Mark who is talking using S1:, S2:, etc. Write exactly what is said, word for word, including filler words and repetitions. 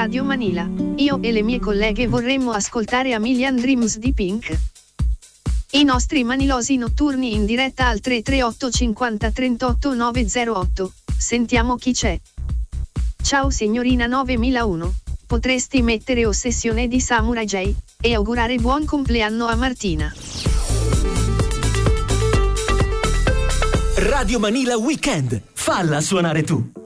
S1: Radio Manila. Io e le mie colleghe vorremmo ascoltare A Million Dreams di Pink. I nostri manilosi notturni in diretta al tre tre otto cinquanta trentotto nove zero otto. Sentiamo chi c'è. Ciao signorina novemilauno. Potresti mettere Ossessione di Samurai J e augurare buon compleanno a Martina.
S2: Radio Manila Weekend. Falla suonare tu.